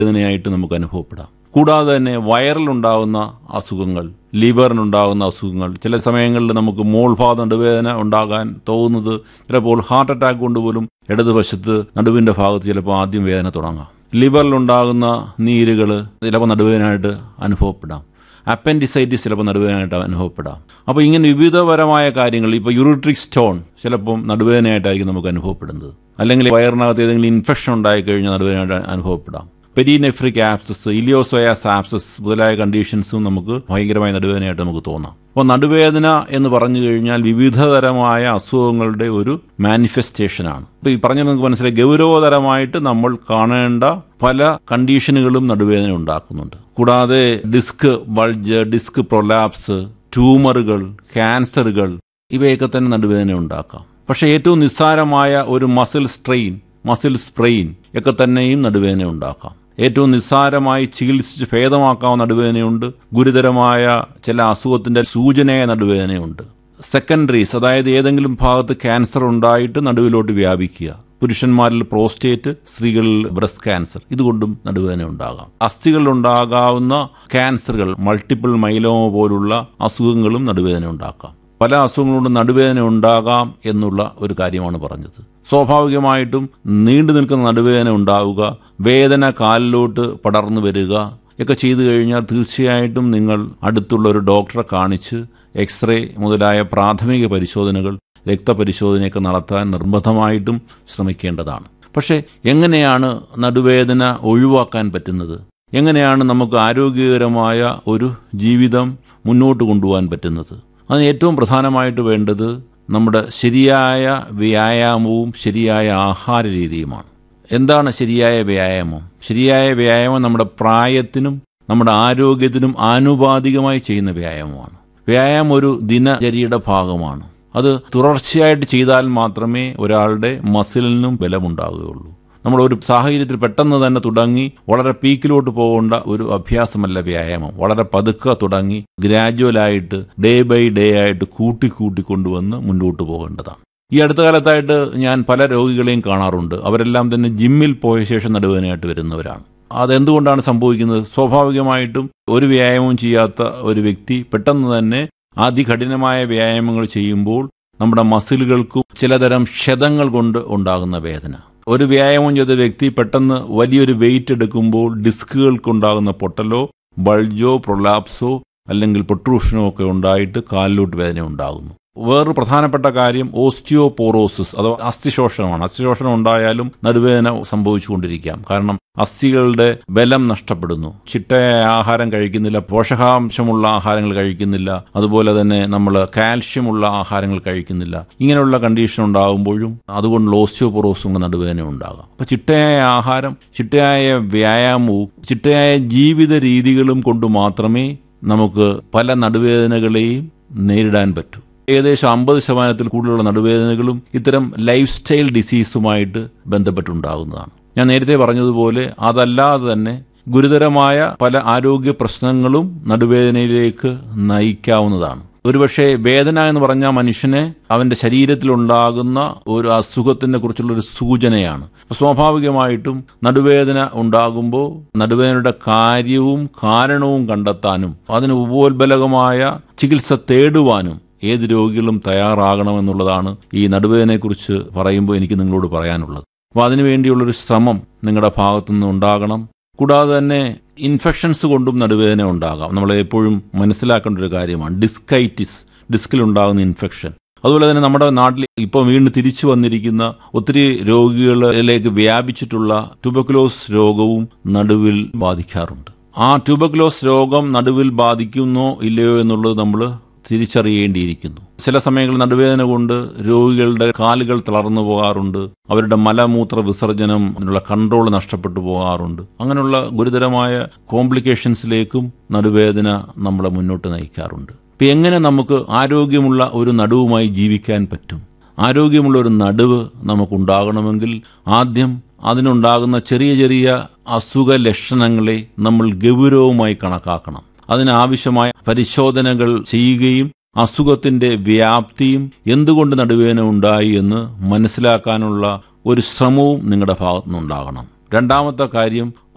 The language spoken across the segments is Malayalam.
വേദനയായിട്ട് നമുക്ക് അനുഭവപ്പെടാം. കൂടാതെ തന്നെ വയറിലുണ്ടാകുന്ന അസുഖങ്ങൾ, ലിവറിനുണ്ടാകുന്ന അസുഖങ്ങൾ, ചില സമയങ്ങളിൽ നമുക്ക് മോൾഭാഗ നടുവേദന ഉണ്ടാകാൻ തോന്നുന്നത് ചിലപ്പോൾ ഹാർട്ട് അറ്റാക്ക് കൊണ്ടുപോലും ഇടതുവശത്ത് നടുവിൻ്റെ ഭാഗത്ത് ചിലപ്പോൾ ആദ്യം വേദന തുടങ്ങാം. ലിവറിലുണ്ടാകുന്ന നീരുകൾ ചിലപ്പോൾ നടുവേദനയായിട്ട് അനുഭവപ്പെടാം. അപ്പൻഡിസൈറ്റിസ് ചിലപ്പോൾ നടുവേദനയായിട്ട് അനുഭവപ്പെടാം. അപ്പോൾ ഇങ്ങനെ വിവിധപരമായ കാര്യങ്ങൾ, ഇപ്പോൾ യൂറിട്രിക് സ്റ്റോൺ ചിലപ്പം നടുവേദനയായിട്ടായിരിക്കും നമുക്ക് അനുഭവപ്പെടുന്നത്. അല്ലെങ്കിൽ വയറിനകത്ത് ഏതെങ്കിലും ഇൻഫെക്ഷൻ ഉണ്ടായിക്കഴിഞ്ഞാൽ നടുവേദനയായിട്ട് അനുഭവപ്പെടാം. പെരിനെഫ്രിക് ആപ്സസ്, ഇലിയോസോയാസ് ആപ്സസ് മുതലായ കണ്ടീഷൻസും നമുക്ക് ഭയങ്കരമായ നടുവേദനയായിട്ട് നമുക്ക് തോന്നാം. അപ്പോൾ നടുവേദന എന്ന് പറഞ്ഞു കഴിഞ്ഞാൽ വിവിധതരമായ അസുഖങ്ങളുടെ ഒരു മാനിഫെസ്റ്റേഷനാണ്. ഇപ്പോൾ ഈ പറഞ്ഞത് നിങ്ങൾക്ക് മനസ്സിലായി, ഗൗരവതരമായിട്ട് നമ്മൾ കാണേണ്ട പല കണ്ടീഷനുകളും നടുവേദന ഉണ്ടാക്കുന്നുണ്ട്. കൂടാതെ ഡിസ്ക് ബൾജ്, ഡിസ്ക് പ്രൊലാപ്സ്, ട്യൂമറുകൾ, ക്യാൻസറുകൾ ഇവയൊക്കെ തന്നെ നടുവേദന ഉണ്ടാക്കാം. പക്ഷേ ഏറ്റവും നിസ്സാരമായ ഒരു മസിൽ സ്ട്രെയിൻ, മസിൽ സ്പ്രെയിൻ ഒക്കെ തന്നെയും നടുവേദന ഉണ്ടാക്കാം. ഏറ്റവും നിസ്സാരമായി ചികിത്സിച്ച് ഭേദമാക്കാവുന്ന നടുവേദനയുണ്ട്. ഗുരുതരമായ ചില അസുഖത്തിൻ്റെ സൂചനയായ നടുവേദനയുണ്ട്. സെക്കൻഡറീസ്, അതായത് ഏതെങ്കിലും ഭാഗത്ത് ക്യാൻസർ ഉണ്ടായിട്ട് നടുവിലോട്ട് വ്യാപിക്കുക. പുരുഷന്മാരിൽ പ്രോസ്റ്റേറ്റ്, സ്ത്രീകളിൽ ബ്രസ്റ്റ് ക്യാൻസർ, ഇതുകൊണ്ടും നടുവേദന ഉണ്ടാകാം. അസ്ഥികളിലുണ്ടാകാവുന്ന ക്യാൻസറുകൾ, മൾട്ടിപ്പിൾ മൈലോമ പോലുള്ള അസുഖങ്ങളും നടുവേദന ഉണ്ടാക്കാം. പല അസുഖങ്ങളുണ്ട് നടുവേദന ഉണ്ടാകാം എന്നുള്ള ഒരു കാര്യമാണ് പറഞ്ഞത്. സ്വാഭാവികമായിട്ടും നീണ്ടു നിൽക്കുന്ന നടുവേദന ഉണ്ടാവുക, വേദന കാലിലോട്ട് പടർന്നു വരിക ഒക്കെ ചെയ്തു കഴിഞ്ഞാൽ തീർച്ചയായിട്ടും നിങ്ങൾ അടുത്തുള്ള ഒരു ഡോക്ടറെ കാണിച്ച് എക്സ്റേ മുതലായ പ്രാഥമിക പരിശോധനകൾ, രക്തപരിശോധനയൊക്കെ നടത്താൻ നിർബന്ധമായിട്ടും ശ്രമിക്കേണ്ടതാണ്. പക്ഷേ എങ്ങനെയാണ് നടുവേദന ഒഴിവാക്കാൻ പറ്റുന്നത്? എങ്ങനെയാണ് നമുക്ക് ആരോഗ്യകരമായ ഒരു ജീവിതം മുന്നോട്ട് കൊണ്ടുപോകാൻ പറ്റുന്നത്? അതിന് ഏറ്റവും പ്രധാനമായിട്ട് വേണ്ടത് നമ്മുടെ ശരിയായ വ്യായാമവും ശരിയായ ആഹാര രീതിയുമാണ്. എന്താണ് ശരിയായ വ്യായാമം? ശരിയായ വ്യായാമം നമ്മുടെ പ്രായത്തിനും നമ്മുടെ ആരോഗ്യത്തിനും ആനുപാതികമായി ചെയ്യുന്ന വ്യായാമമാണ്. വ്യായാമം ഒരു ദിനചര്യയുടെ ഭാഗമാണ്. അത് തുടർച്ചയായിട്ട് ചെയ്താൽ മാത്രമേ ഒരാളുടെ മസിലിനും ബലമുണ്ടാകുകയുള്ളൂ. നമ്മളൊരു സാഹചര്യത്തിൽ പെട്ടെന്ന് തന്നെ തുടങ്ങി വളരെ പീക്കിലോട്ട് പോകേണ്ട ഒരു അഭ്യാസമല്ല വ്യായാമം. വളരെ പതുക്കെ തുടങ്ങി ഗ്രാജുവലായിട്ട് ഡേ ബൈ ഡേ ആയിട്ട് കൂട്ടി കൊണ്ടുവന്ന് മുന്നോട്ട് പോകേണ്ടതാണ്. ഈ അടുത്ത കാലത്തായിട്ട് ഞാൻ പല രോഗികളെയും കാണാറുണ്ട്. അവരെല്ലാം തന്നെ ജിമ്മിൽ പോയ ശേഷം നടുവേദനയായിട്ട് വരുന്നവരാണ്. അതെന്തുകൊണ്ടാണ് സംഭവിക്കുന്നത്? സ്വാഭാവികമായിട്ടും ഒരു വ്യായാമവും ചെയ്യാത്ത ഒരു വ്യക്തി പെട്ടെന്ന് തന്നെ അതികഠിനമായ വ്യായാമങ്ങൾ ചെയ്യുമ്പോൾ നമ്മുടെ മസിലുകൾക്കും ചിലതരം ക്ഷതങ്ങൾ കൊണ്ട് ഉണ്ടാകുന്ന വേദന. ഒരു വ്യായാമം ചെയ്ത വ്യക്തി പെട്ടെന്ന് വലിയൊരു വെയിറ്റ് എടുക്കുമ്പോൾ ഡിസ്കുകൾക്കുണ്ടാകുന്ന പൊട്ടലോ ബൾജോ പ്രൊലാപ്സോ അല്ലെങ്കിൽ പ്രൊട്രൂഷനോ ഒക്കെ ഉണ്ടായിട്ട് കാലിലോട്ട് വേദന ഉണ്ടാകുന്നു. വേറൊരു പ്രധാനപ്പെട്ട കാര്യം ഓസ്റ്റിയോപോറോസിസ് അഥവാ അസ്ഥിശോഷണമാണ്. അസ്ഥിശോഷണം ഉണ്ടായാലും നടുവേദന സംഭവിച്ചുകൊണ്ടിരിക്കാം. കാരണം അസ്ഥികളുടെ ബലം നഷ്ടപ്പെടുന്നു. ചിട്ടയായ ആഹാരം കഴിക്കുന്നില്ല, പോഷകാംശമുള്ള ആഹാരങ്ങൾ കഴിക്കുന്നില്ല, അതുപോലെ തന്നെ നമ്മൾ കാൽഷ്യമുള്ള ആഹാരങ്ങൾ കഴിക്കുന്നില്ല. ഇങ്ങനെയുള്ള കണ്ടീഷൻ ഉണ്ടാകുമ്പോഴും അതുകൊണ്ടുള്ള ഓസ്റ്റിയോപോറോസും നടുവേദന ഉണ്ടാകാം. അപ്പോൾ ചിട്ടയായ ആഹാരം, ചിട്ടയായ വ്യായാമവും ചിട്ടയായ ജീവിത രീതികളും കൊണ്ട് മാത്രമേ നമുക്ക് പല നടുവേദനകളെയും നേരിടാൻ പറ്റൂ. ഏകദേശം 50% കൂടുതലുള്ള നടുവേദനകളും ഇത്തരം ലൈഫ് സ്റ്റൈൽ ഡിസീസുമായിട്ട് ബന്ധപ്പെട്ടുണ്ടാകുന്നതാണ്. ഞാൻ നേരത്തെ പറഞ്ഞതുപോലെ അതല്ലാതെ തന്നെ ഗുരുതരമായ പല ആരോഗ്യ പ്രശ്നങ്ങളും നടുവേദനയിലേക്ക് നയിക്കാവുന്നതാണ്. ഒരുപക്ഷെ വേദന എന്ന് പറഞ്ഞാൽ മനുഷ്യനെ അവൻ്റെ ശരീരത്തിലുണ്ടാകുന്ന ഒരു അസുഖത്തിനെ കുറിച്ചുള്ളൊരു സൂചനയാണ്. സ്വാഭാവികമായിട്ടും നടുവേദന ഉണ്ടാകുമ്പോൾ നടുവേദനയുടെ കാര്യവും കാരണവും കണ്ടെത്താനും അതിന് ഉപോത്ബലകമായ ചികിത്സ തേടുവാനും ഏത് രോഗികളും തയ്യാറാകണമെന്നുള്ളതാണ് ഈ നടുവേദനയെക്കുറിച്ച് പറയുമ്പോൾ എനിക്ക് നിങ്ങളോട് പറയാനുള്ളത്. അപ്പോൾ അതിനുവേണ്ടിയുള്ളൊരു ശ്രമം നിങ്ങളുടെ ഭാഗത്തുനിന്ന് ഉണ്ടാകണം. കൂടാതെ തന്നെ ഇൻഫെക്ഷൻസ് കൊണ്ടും നടുവേദന ഉണ്ടാകാം. നമ്മൾ എപ്പോഴും മനസ്സിലാക്കേണ്ട ഒരു കാര്യമാണ് ഡിസ്കൈറ്റിസ്, ഡിസ്കിലുണ്ടാകുന്ന ഇൻഫെക്ഷൻ. അതുപോലെ തന്നെ നമ്മുടെ നാട്ടിൽ ഇപ്പോൾ വീണ്ടും തിരിച്ചു വന്നിരിക്കുന്ന ഒത്തിരി രോഗികളിലേക്ക് വ്യാപിച്ചിട്ടുള്ള ട്യൂബർക്കുലോസ് രോഗവും നടുവിൽ ബാധിക്കാറുണ്ട്. ആ ട്യൂബർക്കുലോസ് രോഗം നടുവിൽ ബാധിക്കുന്നോ ഇല്ലയോ എന്നുള്ളത് നമ്മൾ തിരിച്ചറിയേണ്ടിയിരിക്കുന്നു. ചില സമയങ്ങളിൽ നടുവേദന കൊണ്ട് രോഗികളുടെ കാലുകൾ തളർന്നു പോകാറുണ്ട്. അവരുടെ മലമൂത്ര വിസർജനം അതിനുള്ള കൺട്രോൾ നഷ്ടപ്പെട്ടു പോകാറുണ്ട്. അങ്ങനെയുള്ള ഗുരുതരമായ കോംപ്ലിക്കേഷൻസിലേക്കും നടുവേദന നമ്മളെ മുന്നോട്ട് നയിക്കാറുണ്ട്. ഇപ്പം എങ്ങനെ നമുക്ക് ആരോഗ്യമുള്ള ഒരു നടുവുമായി ജീവിക്കാൻ പറ്റും? ആരോഗ്യമുള്ള ഒരു നടുവ് നമുക്കുണ്ടാകണമെങ്കിൽ ആദ്യം അതിനുണ്ടാകുന്ന ചെറിയ ചെറിയ അസുഖ ലക്ഷണങ്ങളെ നമ്മൾ ഗൗരവമായി കണക്കാക്കണം. അതിനാവശ്യമായ പരിശോധനകൾ ചെയ്യുകയും അസുഖത്തിന്റെ വ്യാപ്തിയും എന്തുകൊണ്ട് നടുവേദന ഉണ്ടായി എന്ന് മനസ്സിലാക്കാനുള്ള ഒരു ശ്രമവും നിങ്ങളുടെ ഭാഗത്തുനിന്നുണ്ടാകണം. രണ്ടാമത്തെ കാര്യം,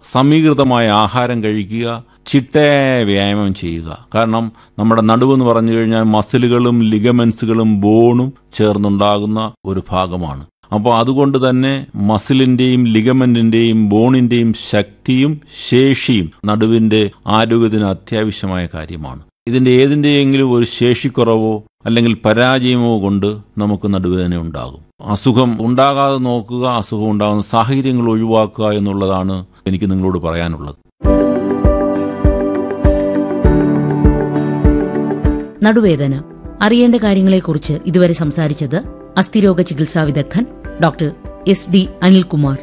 സമീകൃതമായ ആഹാരം കഴിക്കുക, ചിട്ടയായ വ്യായാമം ചെയ്യുക. കാരണം നമ്മുടെ നടുവെന്ന് പറഞ്ഞു കഴിഞ്ഞാൽ മസിലുകളും ലിഗമെന്റ്സുകളും ബോണും ചേർന്നുണ്ടാകുന്ന ഒരു ഭാഗമാണ്. അപ്പോൾ അതുകൊണ്ട് തന്നെ മസിലിന്റെയും ലിഗമെന്റിന്റെയും ബോണിന്റെയും ശക്തിയും ശേഷിയും നടുവിന്റെ ആരോഗ്യത്തിന് അത്യാവശ്യമായ കാര്യമാണ്. ഇതിന്റെ ഏതിന്റെയെങ്കിലും ഒരു ശേഷിക്കുറവോ അല്ലെങ്കിൽ പരാജയമോ കൊണ്ട് നമുക്ക് നടുവേദന ഉണ്ടാകും. അസുഖം ഉണ്ടാകാതെ നോക്കുക, അസുഖം ഉണ്ടാകുന്ന സാഹചര്യങ്ങൾ ഒഴിവാക്കുക എന്നുള്ളതാണ് എനിക്ക് നിങ്ങളോട് പറയാനുള്ളത്. നടുവേദന അറിയേണ്ട കാര്യങ്ങളെക്കുറിച്ച് ഇതുവരെ സംസാരിച്ചത് അസ്ഥിരോഗ ചികിത്സാ വിദഗ്ധൻ ഡോക്ടർ SD അനിൽകുമാർ.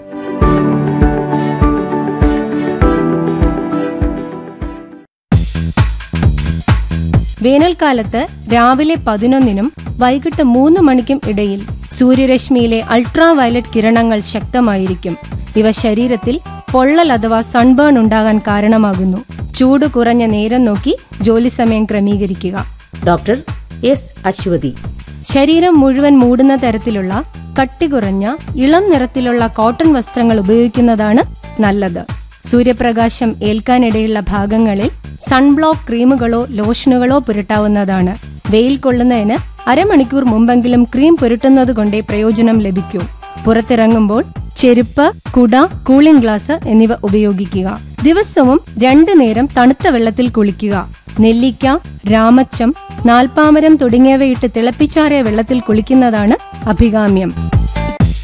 വേനൽക്കാലത്ത് രാവിലെ 11-നും വൈകിട്ട് 3 മണിക്കും ഇടയിൽ സൂര്യരശ്മിയിലെ അൾട്രാ വയലറ്റ് കിരണങ്ങൾ ശക്തമായിരിക്കും. ഇവ ശരീരത്തിൽ പൊള്ളൽ അഥവാ സൺബേൺ ഉണ്ടാകാൻ കാരണമാകുന്നു. ചൂട് കുറഞ്ഞ നേരം നോക്കി ജോലി സമയം ക്രമീകരിക്കുക. Doctor S Aswathy. ശരീരം മുഴുവൻ മൂടുന്ന തരത്തിലുള്ള കട്ടി കുറഞ്ഞ ഇളം നിറത്തിലുള്ള കോട്ടൺ വസ്ത്രങ്ങൾ ഉപയോഗിക്കുന്നതാണ് നല്ലത്. സൂര്യപ്രകാശം ഏൽക്കാനിടയുള്ള ഭാഗങ്ങളിൽ സൺബ്ലോക്ക് ക്രീമുകളോ ലോഷനുകളോ പുരട്ടാവുന്നതാണ്. വെയിൽ കൊള്ളുന്നതിന് അരമണിക്കൂർ മുമ്പെങ്കിലും ക്രീം പുരട്ടുന്നതുകൊണ്ടേ പ്രയോജനം ലഭിക്കൂ. പുറത്തിറങ്ങുമ്പോൾ ചെരുപ്പ്, കുട, കൂളിംഗ് ഗ്ലാസ് എന്നിവ ഉപയോഗിക്കുക. ദിവസവും 2 നേരം തണുത്ത വെള്ളത്തിൽ കുളിക്കുക. നെല്ലിക്ക, രാമച്ചം, നാൽപ്പാമരം തുടങ്ങിയവയിട്ട് തിളപ്പിച്ചാറിയ വെള്ളത്തിൽ കുളിക്കുന്നതാണ് അഭികാമ്യം.